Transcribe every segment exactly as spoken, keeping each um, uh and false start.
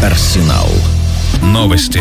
Арсенал. Новости.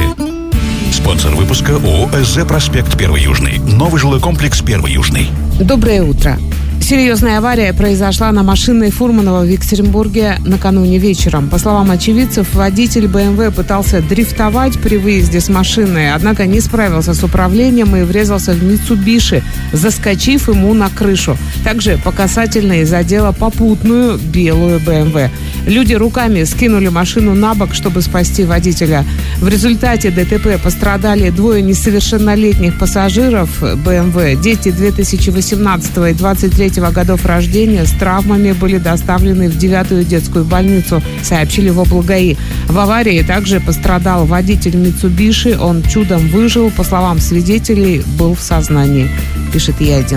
Спонсор выпуска ООО «СЗ Проспект Первый Южный». Новый жилой комплекс Первый Южный. Доброе утро. Серьезная авария произошла на машинной Фурманова в Екатеринбурге накануне вечером. По словам очевидцев, водитель бэ эм вэ пытался дрифтовать при выезде с машины, однако не справился с управлением и врезался в Митсубиши, заскочив ему на крышу. Также по касательной задела попутную белую бэ эм вэ. Люди руками скинули машину на бок, чтобы спасти водителя. В результате ДТП пострадали двое несовершеннолетних пассажиров бэ эм вэ. Дети две тысячи восемнадцатого и двадцать третьего годов рождения с травмами были доставлены в девятую детскую больницу, сообщили в облгаи. В аварии также пострадал водитель Митсубиши. Он чудом выжил. По словам свидетелей, был в сознании, пишет Е один.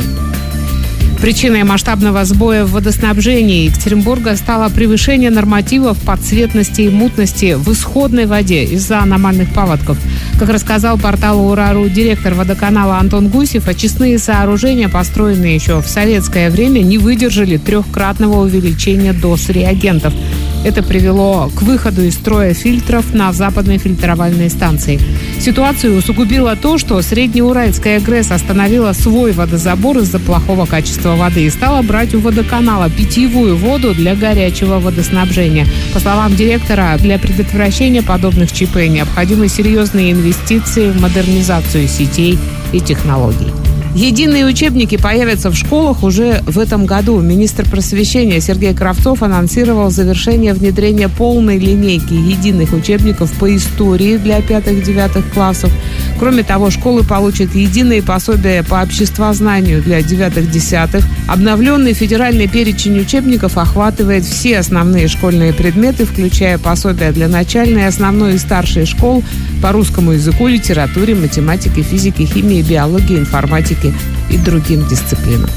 Причиной масштабного сбоя в водоснабжении Екатеринбурга стало превышение нормативов по цветности и мутности в исходной воде из-за аномальных паводков. Как рассказал порталу Ура.ру директор водоканала Антон Гусев, очистные сооружения, построенные еще в советское время, не выдержали трехкратного увеличения доз реагентов. Это привело к выходу из строя фильтров на западной фильтровальной станции. Ситуацию усугубило то, что Среднеуральская ГРЭС остановила свой водозабор из-за плохого качества воды и стала брать у водоканала питьевую воду для горячего водоснабжения. По словам директора, для предотвращения подобных ЧП необходимы серьезные инвестиции в модернизацию сетей и технологий. Единые учебники появятся в школах уже в этом году. Министр просвещения Сергей Кравцов анонсировал завершение внедрения полной линейки единых учебников по истории для пятых-девятых классов. Кроме того, школы получат единые пособия по обществознанию для девятых-десятых. Обновленный федеральный перечень учебников охватывает все основные школьные предметы, включая пособия для начальной, основной и старшей школ по русскому языку, литературе, математике, физике, химии, биологии, информатике и другим дисциплинам.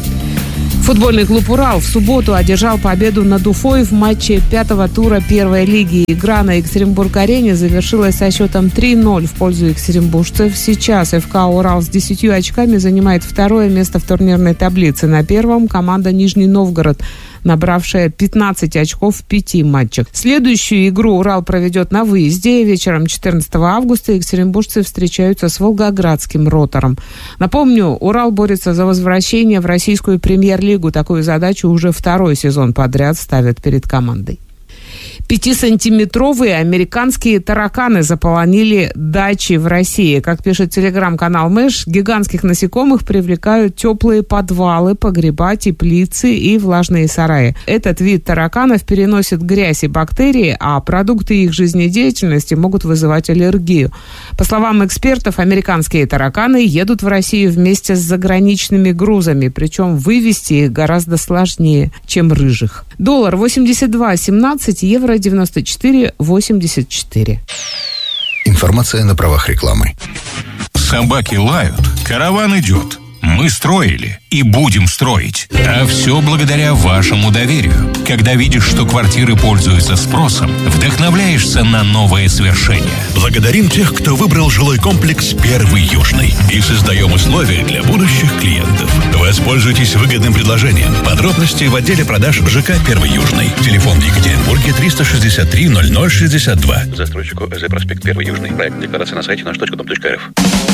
Футбольный клуб «Урал» в субботу одержал победу над Уфой в матче пятого тура первой лиги. Игра на Екатеринбург-арене завершилась со счетом три ноль в пользу екатеринбуржцев. Сейчас эф ка «Урал» с десятью очками занимает второе место в турнирной таблице. На первом команда «Нижний Новгород», набравшая пятнадцать очков в пяти матчах. Следующую игру «Урал» проведет на выезде. Вечером четырнадцатого августа екатеринбуржцы встречаются с волгоградским «Ротором». Напомню, «Урал» борется за возвращение в российскую премьер-лигу. Такую задачу уже второй сезон подряд ставят перед командой. Пятисантиметровые американские тараканы заполонили дачи в России. Как пишет телеграм-канал Мэш, гигантских насекомых привлекают теплые подвалы, погреба, теплицы и влажные сараи. Этот вид тараканов переносит грязь и бактерии, а продукты их жизнедеятельности могут вызывать аллергию. По словам экспертов, американские тараканы едут в Россию вместе с заграничными грузами, причем вывести их гораздо сложнее, чем рыжих. Доллар восемьдесят два семнадцать, евро девяносто четыре восемьдесят четыре. Информация на правах рекламы. Собаки лают, караван идет. Мы строили и будем строить. А все благодаря вашему доверию. Когда видишь, что квартиры пользуются спросом, вдохновляешься на новые свершения. Благодарим тех, кто выбрал жилой комплекс «Первый Южный». И создаем условия для будущих клиентов. Воспользуйтесь выгодным предложением. Подробности в отделе продаж ЖК «Первый Южный». Телефон в Екатеринбурге триста шестьдесят три ноль ноль шестьдесят два. Застройщику ЭЗ Проспект Первый Южный. Проект декларации на сайте наш точка дом точка эр эф.